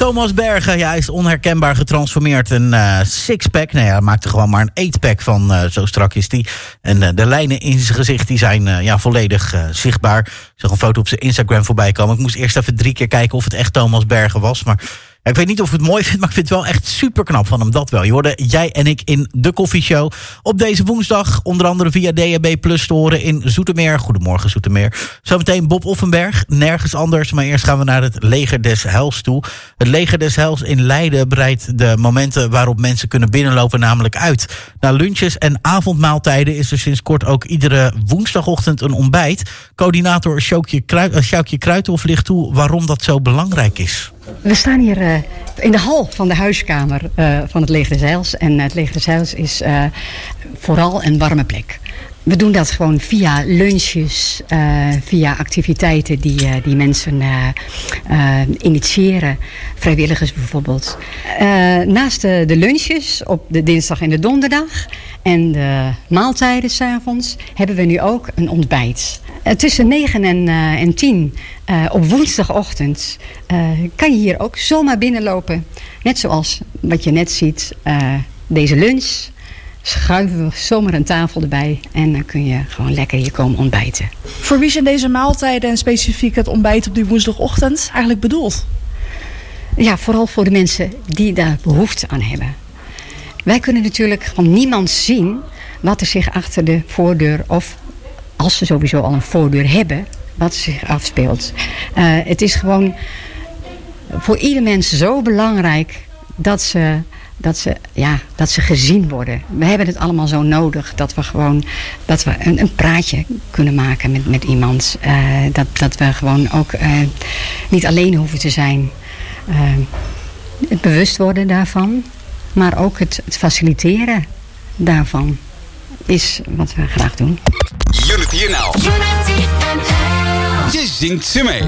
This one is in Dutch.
Thomas Bergen, hij is onherkenbaar getransformeerd. Een sixpack, nee, hij maakte gewoon maar een eightpack van, zo strak is die. En de lijnen in zijn gezicht die zijn volledig zichtbaar. Ik zag een foto op zijn Instagram voorbij komen. Ik moest eerst even 3 keer kijken of het echt Thomas Bergen was. Maar ik weet niet of ik het mooi vind, maar ik vind het wel echt super knap van hem. Dat wel. Je hoorde Jij en ik in de Koffieshow. Op deze woensdag, onder andere via DHB Plus te horen in Zoetermeer. Goedemorgen Zoetermeer. Zometeen Bob Offenberg, nergens anders. Maar eerst gaan we naar het Leger des Heils toe. Het Leger des Heils in Leiden breidt de momenten waarop mensen kunnen binnenlopen namelijk uit. Na lunches en avondmaaltijden is er sinds kort ook iedere woensdagochtend een ontbijt. Coördinator Sjoukje Kruithof ligt toe waarom dat zo belangrijk is. We staan hier in de hal van de huiskamer van het Leger des Heils. En het Leger des Heils is vooral een warme plek. We doen dat gewoon via lunches, via activiteiten die mensen initiëren. Vrijwilligers bijvoorbeeld. Naast de lunches op de dinsdag en de donderdag en de maaltijden 's avonds hebben we nu ook een ontbijt. Tussen 9 en 10 op woensdagochtend kan je hier ook zomaar binnenlopen. Net zoals wat je net ziet, deze lunch. Schuiven we zomaar een tafel erbij en dan kun je gewoon lekker hier komen ontbijten. Voor wie zijn deze maaltijden en specifiek het ontbijt op die woensdagochtend eigenlijk bedoeld? Ja, vooral voor de mensen die daar behoefte aan hebben. Wij kunnen natuurlijk van niemand zien wat er zich achter de voordeur, of als ze sowieso al een voordeur hebben, wat zich afspeelt. Het is gewoon voor ieder mens zo belangrijk dat ze gezien worden. We hebben het allemaal zo nodig dat we een praatje kunnen maken met iemand. Dat we gewoon ook niet alleen hoeven te zijn. Het bewust worden daarvan, maar ook het faciliteren daarvan is wat we graag doen. Unity NL. Je zingt ze mee.